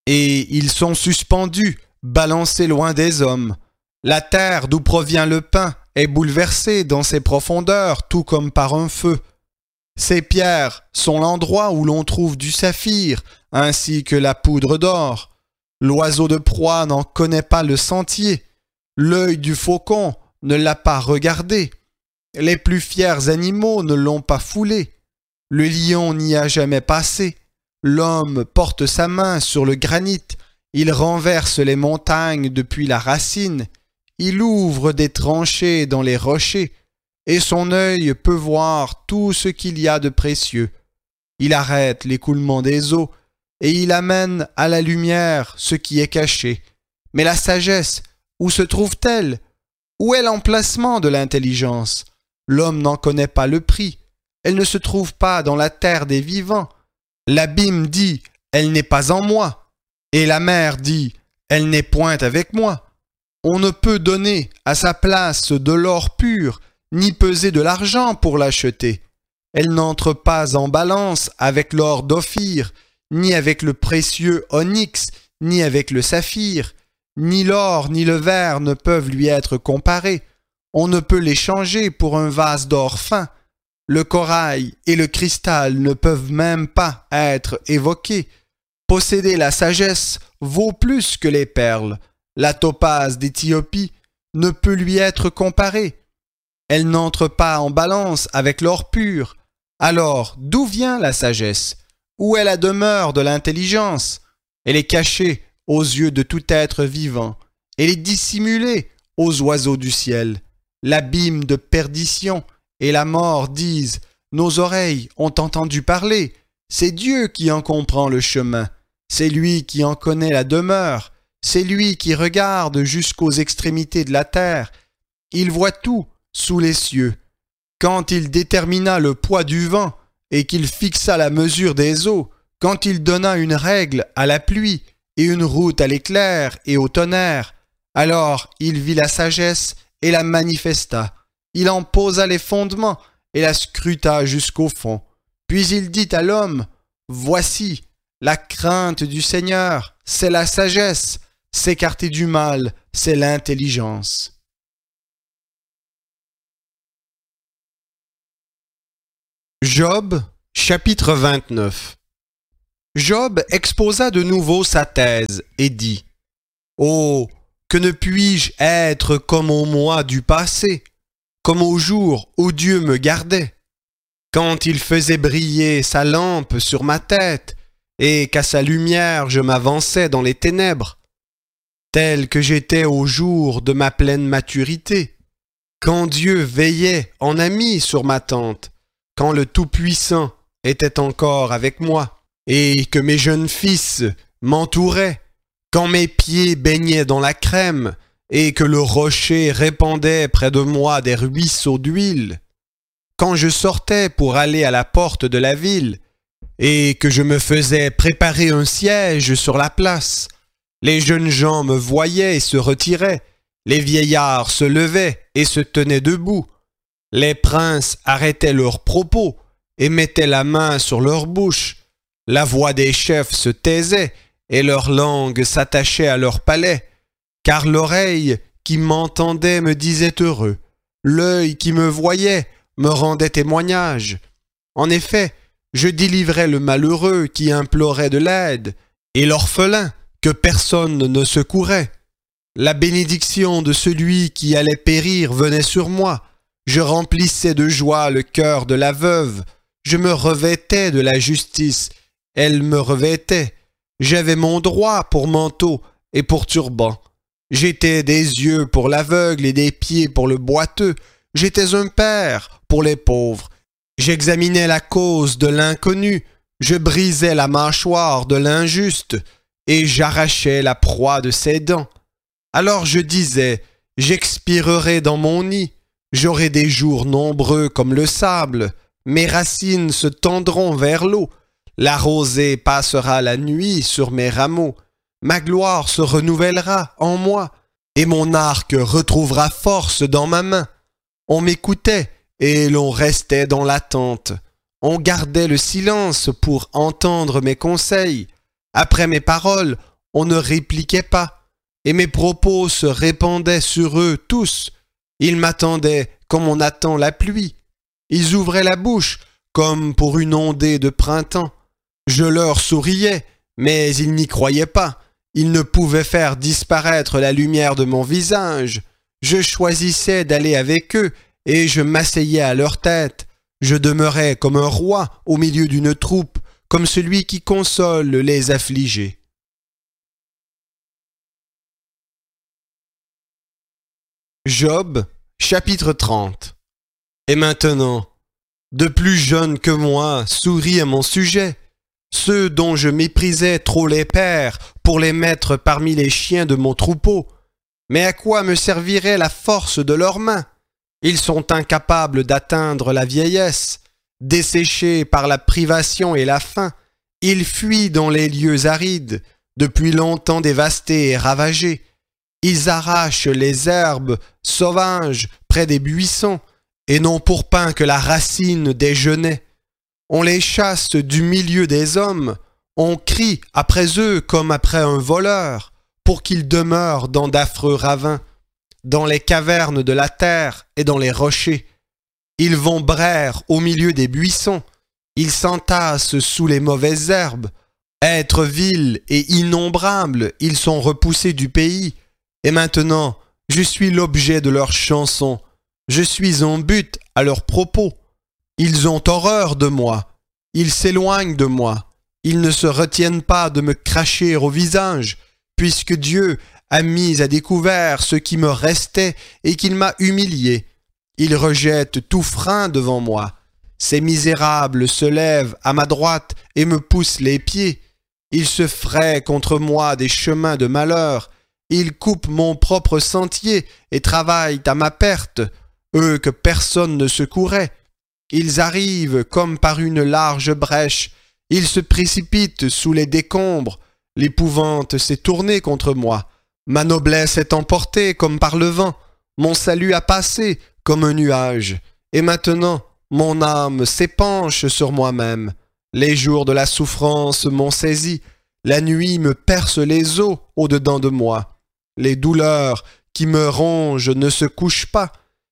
et ils sont suspendus, balancés loin des hommes. La terre d'où provient le pain est bouleversée dans ses profondeurs, tout comme par un feu. Ces pierres sont l'endroit où l'on trouve du saphir, ainsi que la poudre d'or. L'oiseau de proie n'en connaît pas le sentier. L'œil du faucon ne l'a pas regardé. Les plus fiers animaux ne l'ont pas foulé. Le lion n'y a jamais passé. L'homme porte sa main sur le granit. Il renverse les montagnes depuis la racine. Il ouvre des tranchées dans les rochers. Et son œil peut voir tout ce qu'il y a de précieux. Il arrête l'écoulement des eaux. Et il amène à la lumière ce qui est caché. Mais la sagesse, où se trouve-t-elle? Où est l'emplacement de l'intelligence? L'homme n'en connaît pas le prix. Elle ne se trouve pas dans la terre des vivants. L'abîme dit, elle n'est pas en moi. Et la mer dit, elle n'est point avec moi. On ne peut donner à sa place de l'or pur, ni peser de l'argent pour l'acheter. Elle n'entre pas en balance avec l'or d'Ophir, ni avec le précieux onyx, ni avec le saphir. Ni l'or ni le verre ne peuvent lui être comparés. On ne peut les changer pour un vase d'or fin. Le corail et le cristal ne peuvent même pas être évoqués. Posséder la sagesse vaut plus que les perles. La topaze d'Éthiopie ne peut lui être comparée. Elle n'entre pas en balance avec l'or pur. Alors, d'où vient la sagesse? Où est la demeure de l'intelligence? Elle est cachée aux yeux de tout être vivant. Elle est dissimulée aux oiseaux du ciel. L'abîme de perdition et la mort disent « Nos oreilles ont entendu parler. C'est Dieu qui en comprend le chemin. C'est lui qui en connaît la demeure. C'est lui qui regarde jusqu'aux extrémités de la terre. Il voit tout sous les cieux. Quand il détermina le poids du vent et qu'il fixa la mesure des eaux, quand il donna une règle à la pluie et une route à l'éclair et au tonnerre, alors il vit la sagesse et la manifesta. Il en posa les fondements et la scruta jusqu'au fond. Puis il dit à l'homme, « Voici, la crainte du Seigneur, c'est la sagesse, s'écarter du mal, c'est l'intelligence. » Job, chapitre 29. Job exposa de nouveau sa thèse et dit « Oh, que ne puis-je être comme au mois du passé, comme au jour où Dieu me gardait, quand il faisait briller sa lampe sur ma tête et qu'à sa lumière je m'avançais dans les ténèbres, tel que j'étais au jour de ma pleine maturité, quand Dieu veillait en ami sur ma tente, quand le Tout-Puissant était encore avec moi, et que mes jeunes fils m'entouraient, quand mes pieds baignaient dans la crème, et que le rocher répandait près de moi des ruisseaux d'huile, quand je sortais pour aller à la porte de la ville, et que je me faisais préparer un siège sur la place, les jeunes gens me voyaient et se retiraient, les vieillards se levaient et se tenaient debout, les princes arrêtaient leurs propos et mettaient la main sur leur bouche. La voix des chefs se taisait et leur langue s'attachait à leur palais, car l'oreille qui m'entendait me disait heureux, l'œil qui me voyait me rendait témoignage. En effet, je délivrais le malheureux qui implorait de l'aide, et l'orphelin que personne ne secourait. La bénédiction de celui qui allait périr venait sur moi. Je remplissais de joie le cœur de la veuve. Je me revêtais de la justice. Elle me revêtait. J'avais mon droit pour manteau et pour turban. J'étais des yeux pour l'aveugle et des pieds pour le boiteux. J'étais un père pour les pauvres. J'examinais la cause de l'inconnu. Je brisais la mâchoire de l'injuste et j'arrachais la proie de ses dents. Alors je disais, j'expirerai dans mon nid. J'aurai des jours nombreux comme le sable, mes racines se tendront vers l'eau, la rosée passera la nuit sur mes rameaux, ma gloire se renouvellera en moi, et mon arc retrouvera force dans ma main. On m'écoutait, et l'on restait dans l'attente. On gardait le silence pour entendre mes conseils. Après mes paroles, on ne répliquait pas, et mes propos se répandaient sur eux tous. Ils m'attendaient comme on attend la pluie. Ils ouvraient la bouche comme pour une ondée de printemps. Je leur souriais, mais ils n'y croyaient pas. Ils ne pouvaient faire disparaître la lumière de mon visage. Je choisissais d'aller avec eux et je m'asseyais à leur tête. Je demeurais comme un roi au milieu d'une troupe, comme celui qui console les affligés. Job, chapitre 30. Et maintenant, de plus jeunes que moi sourient à mon sujet, ceux dont je méprisais trop les pères pour les mettre parmi les chiens de mon troupeau. Mais à quoi me servirait la force de leurs mains? Ils sont incapables d'atteindre la vieillesse, desséchés par la privation et la faim. Ils fuient dans les lieux arides, depuis longtemps dévastés et ravagés. Ils arrachent les herbes sauvages près des buissons et n'ont pour pain que la racine des genêts. On les chasse du milieu des hommes, on crie après eux comme après un voleur, pour qu'ils demeurent dans d'affreux ravins, dans les cavernes de la terre et dans les rochers. Ils vont braire au milieu des buissons, ils s'entassent sous les mauvaises herbes. Êtres vils et innombrables, ils sont repoussés du pays. Et maintenant, je suis l'objet de leurs chansons. Je suis en but à leurs propos. Ils ont horreur de moi. Ils s'éloignent de moi. Ils ne se retiennent pas de me cracher au visage, puisque Dieu a mis à découvert ce qui me restait et qu'il m'a humilié. Ils rejettent tout frein devant moi. Ces misérables se lèvent à ma droite et me poussent les pieds. Ils se fraient contre moi des chemins de malheur. Ils coupent mon propre sentier et travaillent à ma perte, eux que personne ne secourait. Ils arrivent comme par une large brèche, ils se précipitent sous les décombres, l'épouvante s'est tournée contre moi, ma noblesse est emportée comme par le vent, mon salut a passé comme un nuage, et maintenant mon âme s'épanche sur moi-même. Les jours de la souffrance m'ont saisi, la nuit me perce les os au-dedans de moi. Les douleurs qui me rongent ne se couchent pas.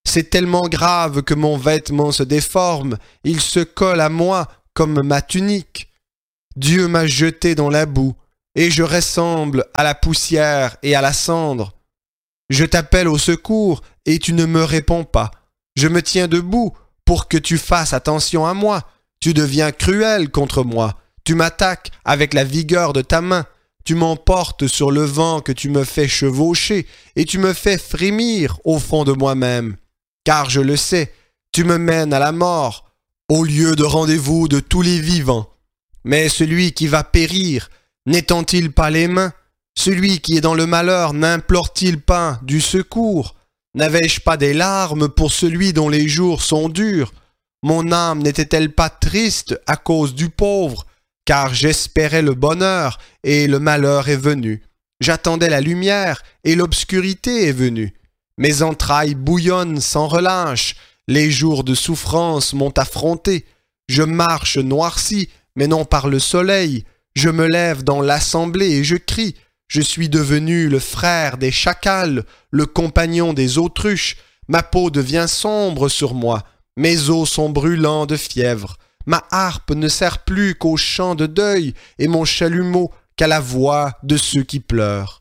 C'est tellement grave que mon vêtement se déforme, il se colle à moi comme ma tunique. Dieu m'a jeté dans la boue, et je ressemble à la poussière et à la cendre. Je t'appelle au secours, et tu ne me réponds pas. Je me tiens debout pour que tu fasses attention à moi. Tu deviens cruel contre moi. Tu m'attaques avec la vigueur de ta main. Tu m'emportes sur le vent que tu me fais chevaucher, et tu me fais frémir au fond de moi-même. Car je le sais, tu me mènes à la mort, au lieu de rendez-vous de tous les vivants. Mais celui qui va périr, n'étend-il pas les mains? Celui qui est dans le malheur n'implore-t-il pas du secours? N'avais-je pas des larmes pour celui dont les jours sont durs? Mon âme n'était-elle pas triste à cause du pauvre? Car j'espérais le bonheur, et le malheur est venu. J'attendais la lumière, et l'obscurité est venue. Mes entrailles bouillonnent sans relâche, les jours de souffrance m'ont affronté. Je marche noirci, mais non par le soleil. Je me lève dans l'assemblée et je crie. Je suis devenu le frère des chacals, le compagnon des autruches. Ma peau devient sombre sur moi, mes os sont brûlants de fièvre. Ma harpe ne sert plus qu'au chant de deuil et mon chalumeau qu'à la voix de ceux qui pleurent.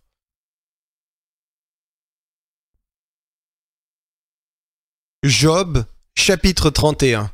Job, chapitre 31.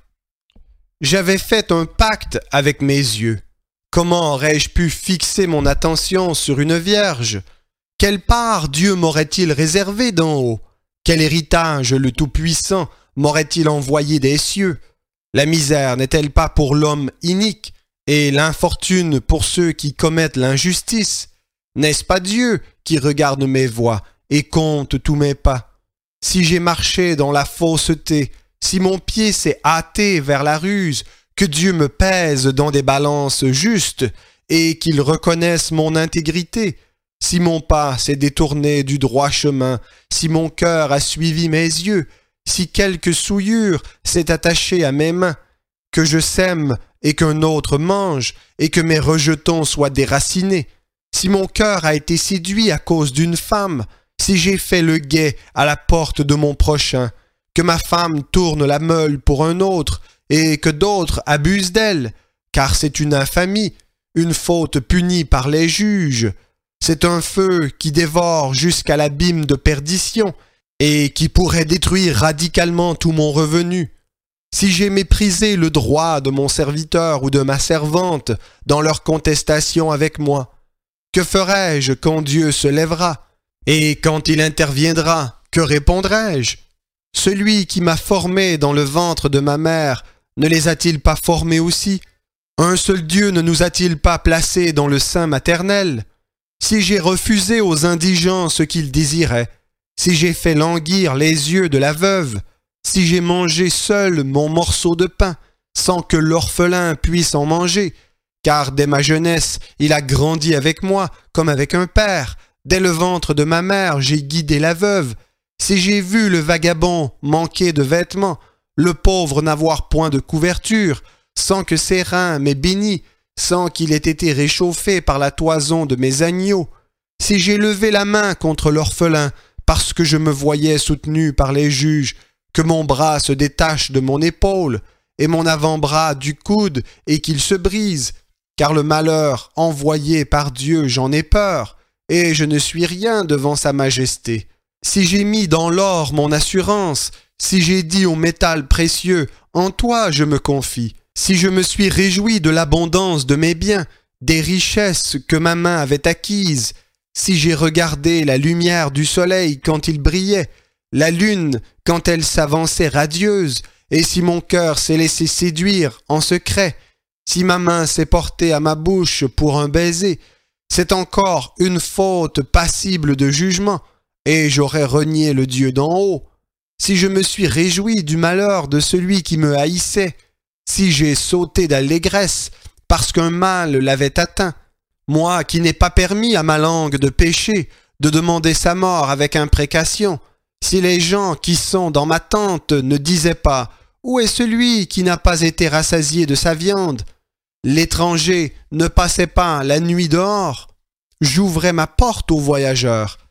J'avais fait un pacte avec mes yeux. Comment aurais-je pu fixer mon attention sur une vierge? Quelle part Dieu m'aurait-il réservé d'en haut? Quel héritage le Tout-Puissant m'aurait-il envoyé des cieux? La misère n'est-elle pas pour l'homme inique, et l'infortune pour ceux qui commettent l'injustice? N'est-ce pas Dieu qui regarde mes voies et compte tous mes pas? Si j'ai marché dans la fausseté, si mon pied s'est hâté vers la ruse, que Dieu me pèse dans des balances justes et qu'il reconnaisse mon intégrité. Si mon pas s'est détourné du droit chemin, si mon cœur a suivi mes yeux, si quelque souillure s'est attachée à mes mains, que je sème et qu'un autre mange, et que mes rejetons soient déracinés, si mon cœur a été séduit à cause d'une femme, si j'ai fait le guet à la porte de mon prochain, que ma femme tourne la meule pour un autre, et que d'autres abusent d'elle, car c'est une infamie, une faute punie par les juges. C'est un feu qui dévore jusqu'à l'abîme de perdition, et qui pourrait détruire radicalement tout mon revenu. Si j'ai méprisé le droit de mon serviteur ou de ma servante dans leur contestation avec moi, que ferai-je quand Dieu se lèvera? Et quand il interviendra, que répondrai-je? Celui qui m'a formé dans le ventre de ma mère, ne les a-t-il pas formés aussi? Un seul Dieu ne nous a-t-il pas placés dans le sein maternel? Si j'ai refusé aux indigents ce qu'ils désiraient, si j'ai fait languir les yeux de la veuve, si j'ai mangé seul mon morceau de pain, sans que l'orphelin puisse en manger, car dès ma jeunesse il a grandi avec moi comme avec un père, dès le ventre de ma mère j'ai guidé la veuve, si j'ai vu le vagabond manquer de vêtements, le pauvre n'avoir point de couverture, sans que ses reins m'aient béni, sans qu'il ait été réchauffé par la toison de mes agneaux, si j'ai levé la main contre l'orphelin, parce que je me voyais soutenu par les juges, que mon bras se détache de mon épaule, et mon avant-bras du coude, et qu'il se brise, car le malheur envoyé par Dieu j'en ai peur, et je ne suis rien devant sa majesté. Si j'ai mis dans l'or mon assurance, si j'ai dit au métal précieux, en toi je me confie, si je me suis réjoui de l'abondance de mes biens, des richesses que ma main avait acquises, si j'ai regardé la lumière du soleil quand il brillait, la lune quand elle s'avançait radieuse, et si mon cœur s'est laissé séduire en secret, si ma main s'est portée à ma bouche pour un baiser, c'est encore une faute passible de jugement, et j'aurais renié le Dieu d'en haut. Si je me suis réjoui du malheur de celui qui me haïssait, si j'ai sauté d'allégresse parce qu'un mal l'avait atteint, moi qui n'ai pas permis à ma langue de pécher, de demander sa mort avec imprécation, si les gens qui sont dans ma tente ne disaient pas « Où est celui qui n'a pas été rassasié de sa viande ?» L'étranger ne passait pas la nuit dehors. J'ouvrais ma porte aux voyageurs.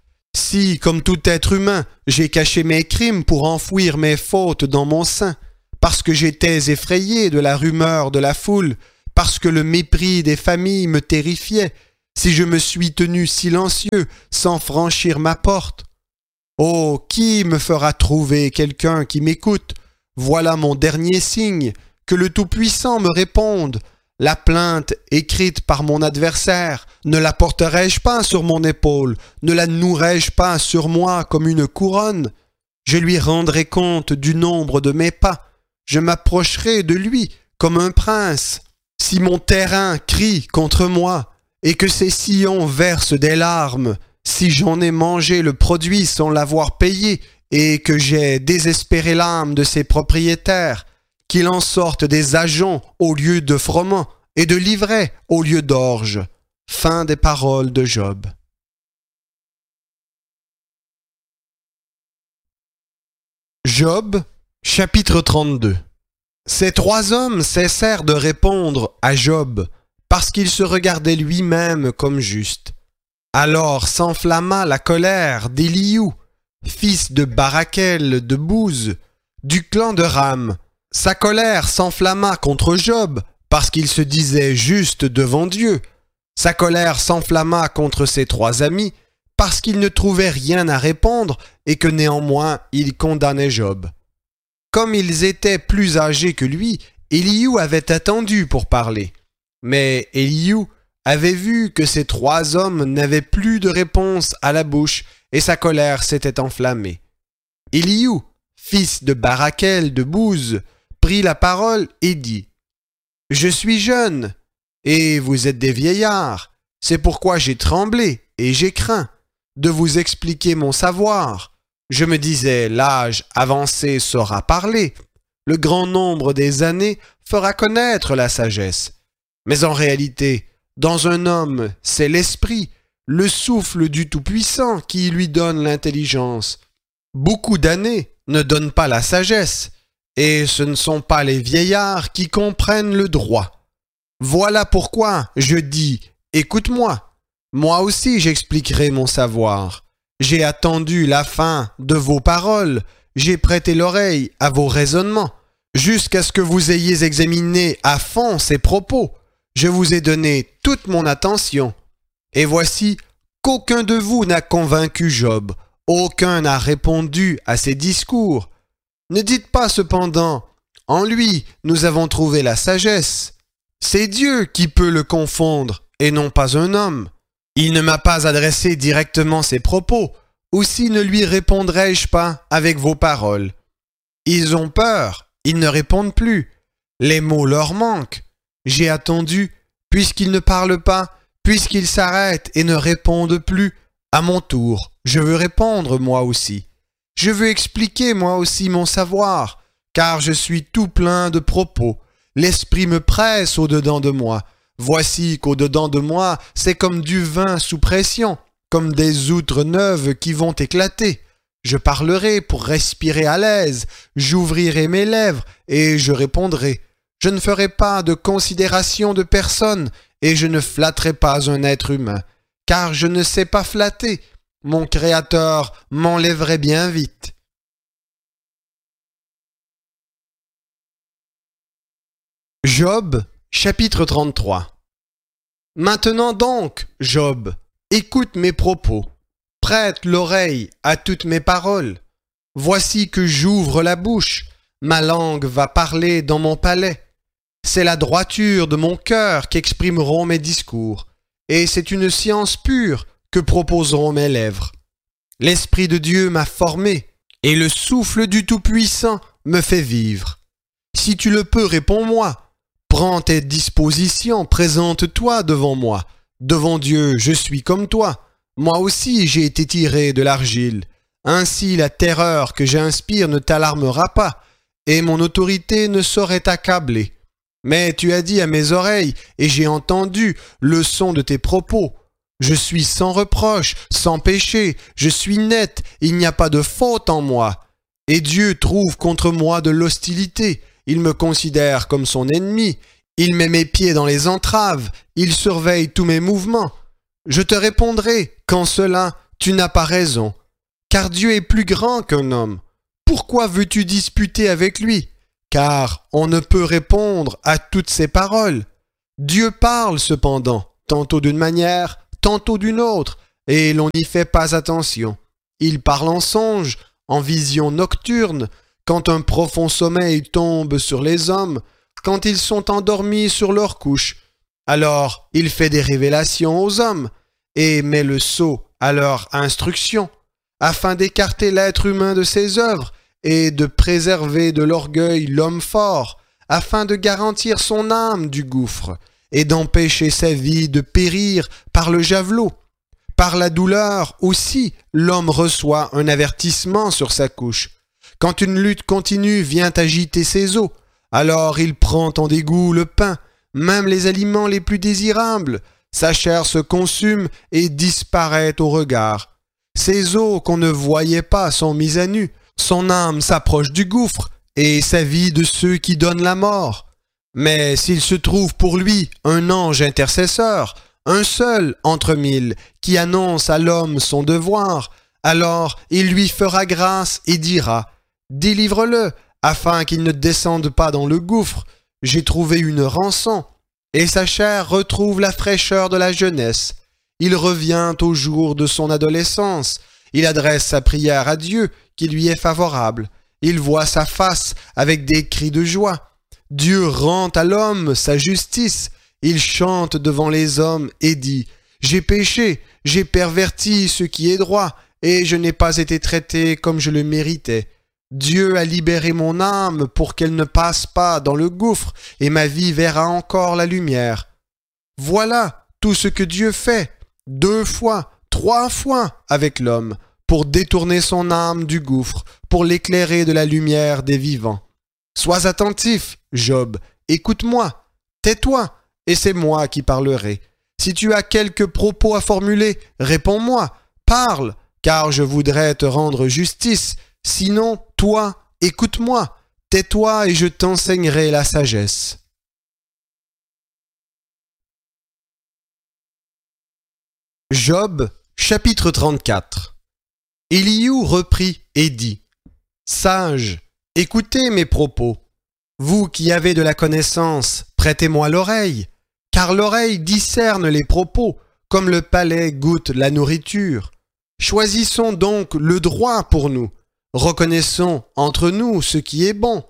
Si, comme tout être humain, j'ai caché mes crimes pour enfouir mes fautes dans mon sein, parce que j'étais effrayé de la rumeur de la foule, parce que le mépris des familles me terrifiait, si je me suis tenu silencieux sans franchir ma porte. Oh, qui me fera trouver quelqu'un qui m'écoute? Voilà mon dernier signe, que le Tout-Puissant me réponde. La plainte écrite par mon adversaire, ne la porterai-je pas sur mon épaule? Ne la nouerai-je pas sur moi comme une couronne? Je lui rendrai compte du nombre de mes pas. Je m'approcherai de lui comme un prince. Si mon terrain crie contre moi et que ses sillons versent des larmes, si j'en ai mangé le produit sans l'avoir payé et que j'ai désespéré l'âme de ses propriétaires, qu'il en sorte des ajoncs au lieu de froment et de livrets au lieu d'orge. Fin des paroles de Job. Job, chapitre 32. Ces trois hommes cessèrent de répondre à Job parce qu'il se regardait lui-même comme juste. Alors s'enflamma la colère d'Éliou, fils de Barakel de Bouz, du clan de Ram. Sa colère s'enflamma contre Job parce qu'il se disait juste devant Dieu. Sa colère s'enflamma contre ses trois amis parce qu'ils ne trouvaient rien à répondre et que néanmoins ils condamnaient Job. Comme ils étaient plus âgés que lui, Éliou avait attendu pour parler. Mais Éliou avait vu que ces trois hommes n'avaient plus de réponse à la bouche et sa colère s'était enflammée. Éliou, fils de Barakel de Bouz, prit la parole et dit « Je suis jeune, et vous êtes des vieillards, c'est pourquoi j'ai tremblé et j'ai craint de vous expliquer mon savoir. Je me disais, l'âge avancé saura parler, le grand nombre des années fera connaître la sagesse. Mais en réalité, dans un homme, c'est l'esprit, le souffle du Tout-Puissant qui lui donne l'intelligence. Beaucoup d'années ne donnent pas la sagesse, et ce ne sont pas les vieillards qui comprennent le droit. Voilà pourquoi je dis, écoute-moi, moi aussi j'expliquerai mon savoir. J'ai attendu la fin de vos paroles, j'ai prêté l'oreille à vos raisonnements, jusqu'à ce que vous ayez examiné à fond ces propos. Je vous ai donné toute mon attention. Et voici qu'aucun de vous n'a convaincu Job, aucun n'a répondu à ses discours. Ne dites pas cependant, en lui nous avons trouvé la sagesse. C'est Dieu qui peut le confondre, et non pas un homme. Il ne m'a pas adressé directement ses propos, aussi ne lui répondrai-je pas avec vos paroles. Ils ont peur, ils ne répondent plus. Les mots leur manquent. J'ai attendu, puisqu'ils ne parlent pas, puisqu'ils s'arrêtent et ne répondent plus. À mon tour, je veux répondre moi aussi. Je veux expliquer moi aussi mon savoir, car je suis tout plein de propos. L'esprit me presse au-dedans de moi. Voici qu'au-dedans de moi, c'est comme du vin sous pression, comme des outres neuves qui vont éclater. Je parlerai pour respirer à l'aise, j'ouvrirai mes lèvres et je répondrai. Je ne ferai pas de considération de personne et je ne flatterai pas un être humain, car je ne sais pas flatter. Mon Créateur m'enlèverait bien vite. Job, chapitre 33. Maintenant donc, Job, écoute mes propos, prête l'oreille à toutes mes paroles. Voici que j'ouvre la bouche, ma langue va parler dans mon palais. C'est la droiture de mon cœur qu'exprimeront mes discours, et c'est une science pure que proposeront mes lèvres. L'Esprit de Dieu m'a formé, et le souffle du Tout-Puissant me fait vivre. Si tu le peux, réponds-moi. Prends tes dispositions, présente-toi devant moi. Devant Dieu, je suis comme toi. Moi aussi, j'ai été tiré de l'argile. Ainsi, la terreur que j'inspire ne t'alarmera pas, et mon autorité ne saurait t'accabler. Mais tu as dit à mes oreilles, et j'ai entendu le son de tes propos. Je suis sans reproche, sans péché, je suis net, il n'y a pas de faute en moi. Et Dieu trouve contre moi de l'hostilité. Il me considère comme son ennemi, il met mes pieds dans les entraves, il surveille tous mes mouvements. Je te répondrai qu'en cela tu n'as pas raison. car Dieu est plus grand qu'un homme. Pourquoi veux-tu disputer avec lui? Car on ne peut répondre à toutes ses paroles. Dieu parle cependant, tantôt d'une manière, tantôt d'une autre, et l'on n'y fait pas attention. Il parle en songe, en vision nocturne, quand un profond sommeil tombe sur les hommes, quand ils sont endormis sur leur couche. Alors il fait des révélations aux hommes, et met le sceau à leur instruction, afin d'écarter l'être humain de ses œuvres, et de préserver de l'orgueil l'homme fort, afin de garantir son âme du gouffre, et d'empêcher sa vie de périr par le javelot. Par la douleur aussi, l'homme reçoit un avertissement sur sa couche. Quand une lutte continue vient agiter ses os, alors il prend en dégoût le pain, même les aliments les plus désirables. Sa chair se consume et disparaît au regard. Ses os qu'on ne voyait pas sont mis à nu. Son âme s'approche du gouffre et sa vie de ceux qui donnent la mort. Mais s'il se trouve pour lui un ange intercesseur, un seul entre mille, qui annonce à l'homme son devoir, alors il lui fera grâce et dira « Délivre-le, afin qu'il ne descende pas dans le gouffre. J'ai trouvé une rançon. » Et sa chair retrouve la fraîcheur de la jeunesse. Il revient au jour de son adolescence. Il adresse sa prière à Dieu, qui lui est favorable. Il voit sa face avec des cris de joie. Dieu rend à l'homme sa justice. Il chante devant les hommes et dit « J'ai péché, j'ai perverti ce qui est droit, et je n'ai pas été traité comme je le méritais. Dieu a libéré mon âme pour qu'elle ne passe pas dans le gouffre, et ma vie verra encore la lumière. » Voilà tout ce que Dieu fait, 2 fois, 3 fois avec l'homme, pour détourner son âme du gouffre, pour l'éclairer de la lumière des vivants. Sois attentif, Job, écoute-moi, tais-toi, et c'est moi qui parlerai. Si tu as quelques propos à formuler, réponds-moi, parle, car je voudrais te rendre justice. Sinon, toi, écoute-moi, tais-toi et je t'enseignerai la sagesse. Job, chapitre 34. Élihu reprit et dit « Sages, écoutez mes propos. Vous qui avez de la connaissance, prêtez-moi l'oreille, car l'oreille discerne les propos, comme le palais goûte la nourriture. Choisissons donc le droit pour nous. Reconnaissons entre nous ce qui est bon.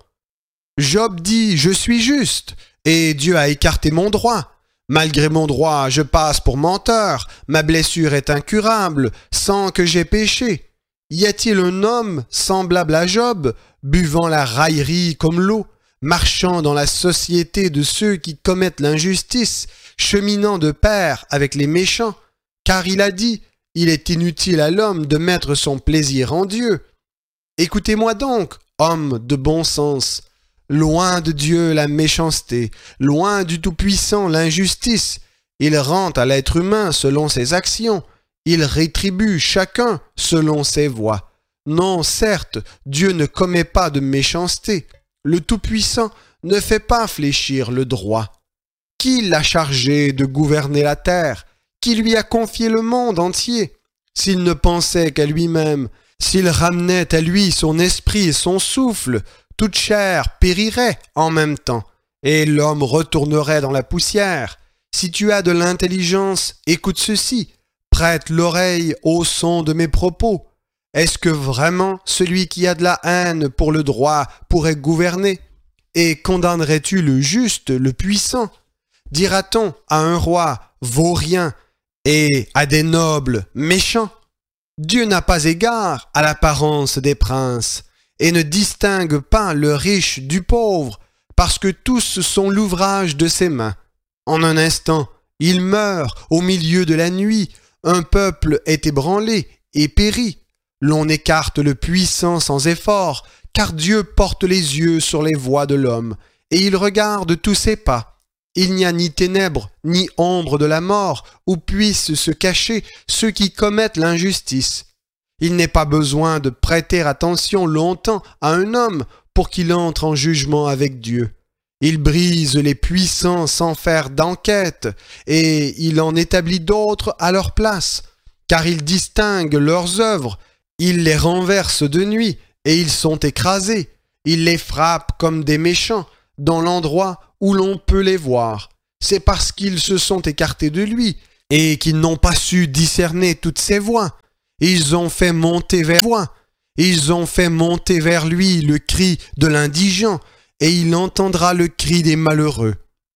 Job dit « Je suis juste » et Dieu a écarté mon droit. Malgré mon droit, je passe pour menteur. Ma blessure est incurable, sans que j'aie péché. Y a-t-il un homme semblable à Job, buvant la raillerie comme l'eau, marchant dans la société de ceux qui commettent l'injustice, cheminant de pair avec les méchants? Car il a dit « Il est inutile à l'homme de mettre son plaisir en Dieu. » Écoutez-moi donc, hommes de bon sens. Loin de Dieu la méchanceté, loin du Tout-Puissant l'injustice. Il rend à l'être humain selon ses actions. Il rétribue chacun selon ses voies. Non, certes, Dieu ne commet pas de méchanceté. Le Tout-Puissant ne fait pas fléchir le droit. Qui l'a chargé de gouverner la terre? Qui lui a confié le monde entier? S'il ne pensait qu'à lui-même, s'il ramenait à lui son esprit et son souffle, toute chair périrait en même temps, et l'homme retournerait dans la poussière. Si tu as de l'intelligence, écoute ceci, prête l'oreille au son de mes propos. Est-ce que vraiment celui qui a de la haine pour le droit pourrait gouverner? Et condamnerais-tu le juste, le puissant? Dira-t-on à un roi vaurien et à des nobles méchants? Dieu n'a pas égard à l'apparence des princes et ne distingue pas le riche du pauvre, parce que tous sont l'ouvrage de ses mains. En un instant, il meurt au milieu de la nuit, un peuple est ébranlé et périt. L'on écarte le puissant sans effort, car Dieu porte les yeux sur les voies de l'homme, et il regarde tous ses pas. Il n'y a ni ténèbres, ni ombre de la mort, où puissent se cacher ceux qui commettent l'injustice. Il n'est pas besoin de prêter attention longtemps à un homme pour qu'il entre en jugement avec Dieu. Il brise les puissants sans faire d'enquête, et il en établit d'autres à leur place, car il distingue leurs œuvres. Il les renverse de nuit, et ils sont écrasés. Il les frappe comme des méchants, dans l'endroit où l'on peut les voir. C'est parce qu'ils se sont écartés de lui, et qu'ils n'ont pas su discerner toutes ses voies. Ils ont fait monter vers lui le cri de l'indigent, et il entendra le cri des malheureux.